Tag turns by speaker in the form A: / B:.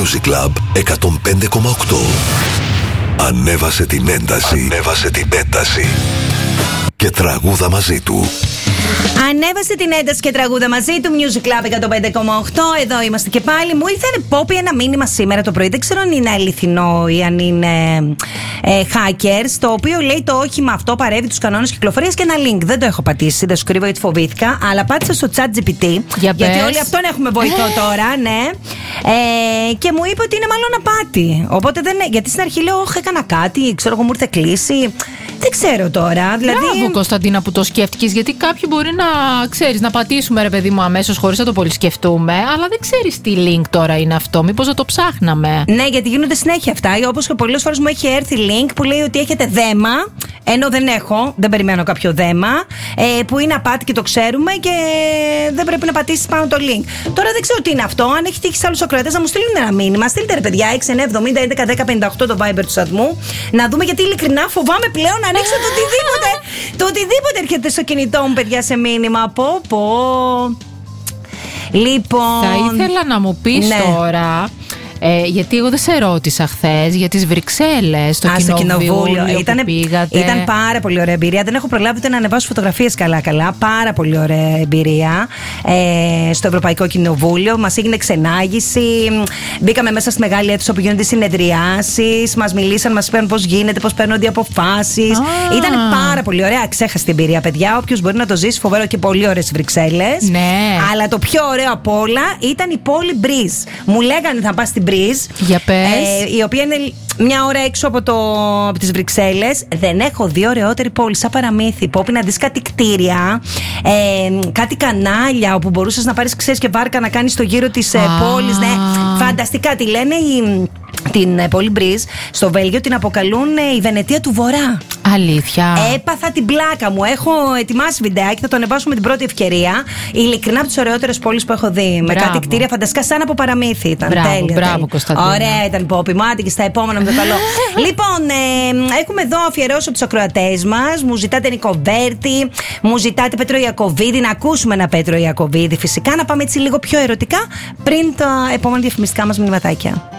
A: Music Club 105,8. Ανέβασε την ένταση. Και τραγούδα μαζί του.
B: Ανέβασε την ένταση και τραγούδα μαζί του. Music Club 105,8. Εδώ είμαστε και πάλι. Μου ήρθε Πόπι ένα μήνυμα σήμερα το πρωί. Δεν ξέρω αν είναι αληθινό ή αν είναι hackers. Το οποίο λέει το όχημα αυτό παρεύει τους κανόνες κυκλοφορίας και ένα link. Δεν το έχω πατήσει, δεν σου κρύβω γιατί φοβήθηκα. Αλλά πάτησα στο ChatGPT. Γιατί όλοι αυτόν έχουμε βοηθό τώρα, ναι. Και μου είπε ότι είναι μάλλον απάτη. Οπότε δεν. Γιατί στην αρχή λέω, όχι, έκανα κάτι. Ξέρω εγώ, μου ήρθε κλίση. Δεν ξέρω τώρα. Δηλαδή...
C: Μπράβο, Κωνσταντίνα, που το σκέφτηκες. Γιατί κάποιοι μπορεί να ξέρεις, να πατήσουμε ρε παιδί μου αμέσως χωρίς να το πολύ σκεφτούμε. Αλλά δεν ξέρεις τι link τώρα είναι αυτό. Μήπως να το ψάχναμε.
B: Ναι, γιατί γίνονται συνέχεια αυτά. Όπως και πολλές φορές μου έχει έρθει link που λέει ότι έχετε δέμα. Ενώ δεν έχω, δεν περιμένω κάποιο δέμα. Που είναι απάτη και το ξέρουμε και δεν πρέπει να πατήσεις πάνω το link. Τώρα δεν ξέρω τι είναι αυτό. Αν έχει τύχει σε άλλους ακροατές να μου στείλουν ένα μήνυμα. Στείλτε ρε παιδιά 6, 9, 70, 11, 10, 58 το Viber του σταθμού. Να δούμε, γιατί ειλικρινά φοβάμαι πλέον να ανοίξω το οτιδήποτε. Το οτιδήποτε έρχεται στο κινητό μου, παιδιά, σε μήνυμα. Πω. Λοιπόν.
C: Θα ήθελα να μου πεις τώρα. Γιατί εγώ δεν σε ρώτησα χθες για τις Βρυξέλλες, το κοινοβούλιο που πήγατε.
B: Ήταν πάρα πολύ ωραία εμπειρία. Δεν έχω προλάβει ούτε να ανεβάσω φωτογραφίες καλά. Πάρα πολύ ωραία εμπειρία στο Ευρωπαϊκό Κοινοβούλιο. Μας έγινε ξενάγηση. Μπήκαμε μέσα στη μεγάλη αίθουσα που γίνονται συνεδριάσεις. Μας μιλήσαν, μας είπαν πώς γίνεται, πώς παίρνονται οι αποφάσεις. Ήταν πάρα πολύ ωραία. Ξέχαστη εμπειρία, παιδιά. Όποιος μπορεί να το ζήσει, φοβερό και πολύ ωραίες Βρυξέλλες.
C: Ναι.
B: Αλλά το πιο ωραίο απ' όλα ήταν η πόλη Μπριζ. Μου λέγανε θα πας στην Μπριζ.
C: Για πες.
B: Η οποία είναι μια ώρα έξω από τις Βρυξέλλες. Δεν έχω δει ωραιότερη πόλη, σαν παραμύθι. Πόπι να δεις κάτι κτίρια, κάτι κανάλια όπου μπορούσες να πάρεις, ξέρεις, και βάρκα να κάνεις το γύρο της πόλης. Ναι, φανταστικά. Τη λένε την πόλη Μπριζ στο Βέλγιο, την αποκαλούν η Βενετία του Βορρά.
C: Αλήθεια.
B: Έπαθα την πλάκα μου. Έχω ετοιμάσει βιντεάκι, θα το ανεβάσουμε την πρώτη ευκαιρία. Ειλικρινά από τις ωραιότερες πόλεις που έχω δει. Με κάτι κτίρια φανταστικά, σαν από παραμύθι. Ήταν τέλεια.
C: Μπράβο, Κωνσταντίνα.
B: Ωραία ήταν, Πόπι. Μάτι και στα επόμενα με το καλό. Λοιπόν, έχουμε εδώ αφιερώσει από τους ακροατές μας. Μου ζητάτε Νίκο Βέρτη, μου ζητάτε Πέτρο Ιακωβίδη. Να ακούσουμε ένα Πέτρο Ιακωβίδη. Φυσικά να πάμε έτσι λίγο πιο ερωτικά πριν τα επόμενα διαφημιστικά μας μηνυματάκια.